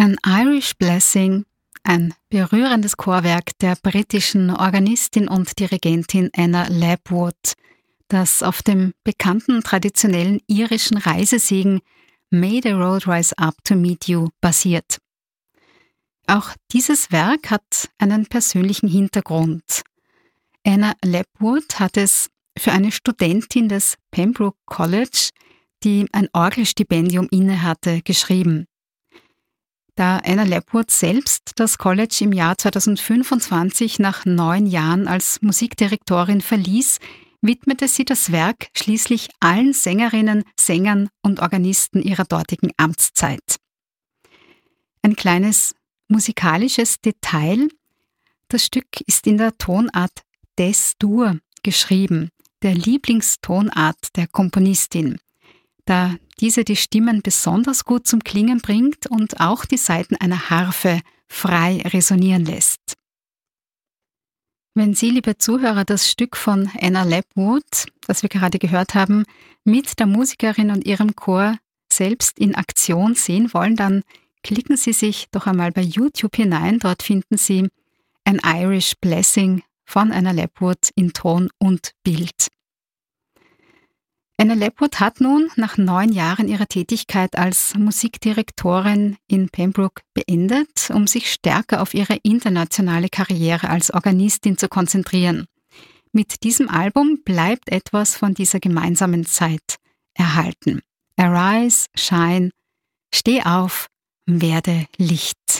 An Irish Blessing, ein berührendes Chorwerk der britischen Organistin und Dirigentin Anna Lapwood, das auf dem bekannten traditionellen irischen Reisesegen May the Road Rise Up to Meet You basiert. Auch dieses Werk hat einen persönlichen Hintergrund. Anna Lapwood hat es für eine Studentin des Pembroke College, die ein Orgelstipendium innehatte, geschrieben. Da Anna Lapwood selbst das College im Jahr 2025 nach 9 Jahren als Musikdirektorin verließ, widmete sie das Werk schließlich allen Sängerinnen, Sängern und Organisten ihrer dortigen Amtszeit. Ein kleines musikalisches Detail: Das Stück ist in der Tonart Des-Dur geschrieben, der Lieblingstonart der Komponistin, da diese die Stimmen besonders gut zum Klingen bringt und auch die Saiten einer Harfe frei resonieren lässt. Wenn Sie, liebe Zuhörer, das Stück von Anna Lapwood, das wir gerade gehört haben, mit der Musikerin und ihrem Chor selbst in Aktion sehen wollen, dann klicken Sie sich doch einmal bei YouTube hinein. Dort finden Sie An Irish Blessing von Anna Lapwood in Ton und Bild. Anna Lapwood hat nun nach 9 Jahren ihrer Tätigkeit als Musikdirektorin in Pembroke beendet, um sich stärker auf ihre internationale Karriere als Organistin zu konzentrieren. Mit diesem Album bleibt etwas von dieser gemeinsamen Zeit erhalten. Arise, shine, steh auf, werde Licht.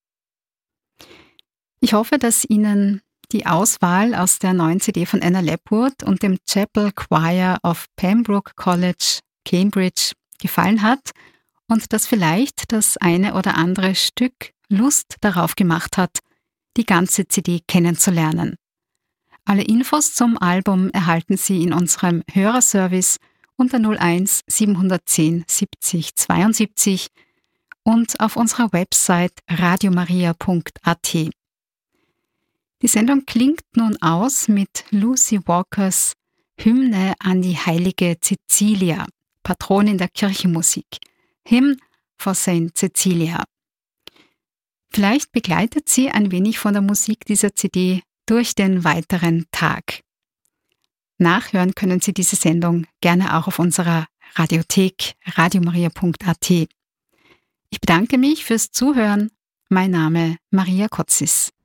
Ich hoffe, dass Ihnen die Auswahl aus der neuen CD von Anna Lapwood und dem Chapel Choir of Pembroke College, Cambridge, gefallen hat und dass vielleicht das eine oder andere Stück Lust darauf gemacht hat, die ganze CD kennenzulernen. Alle Infos zum Album erhalten Sie in unserem Hörerservice unter 01 710 70 72 und auf unserer Website radiomaria.at. Die Sendung klingt nun aus mit Lucy Walkers Hymne an die heilige Cecilia, Patronin der Kirchenmusik, Hymn for Saint Cecilia. Vielleicht begleitet sie ein wenig von der Musik dieser CD durch den weiteren Tag. Nachhören können Sie diese Sendung gerne auch auf unserer Radiothek radiomaria.at. Ich bedanke mich fürs Zuhören. Mein Name Maria Kotzis.